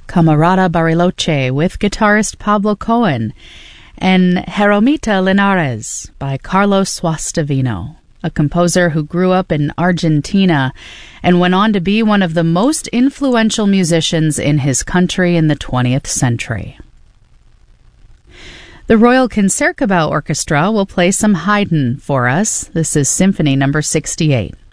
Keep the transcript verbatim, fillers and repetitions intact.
Camarada Bariloche with guitarist Pablo Cohen, and Jeromita Linares by Carlos Suastavino, a composer who grew up in Argentina and went on to be one of the most influential musicians in his country in the twentieth century. The Royal Concertgebouw Orchestra will play some Haydn for us. This is Symphony number sixty-eight.